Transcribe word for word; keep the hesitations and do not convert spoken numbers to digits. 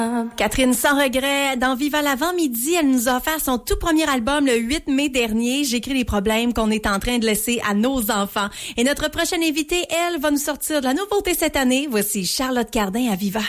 Catherine Sans Regret, dans Viva l'avant-midi, elle nous a offert son tout premier album le huit mai dernier. J'écris les problèmes qu'on est en train de laisser à nos enfants. Et notre prochaine invitée, elle, va nous sortir de la nouveauté cette année. Voici Charlotte Cardin à Viva.